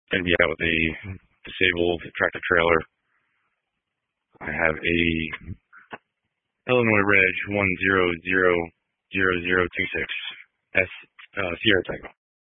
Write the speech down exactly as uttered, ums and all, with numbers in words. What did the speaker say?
going to be out with a disabled tractor trailer. I have a Illinois Reg one zero zero zero zero two six S uh, Sierra Type.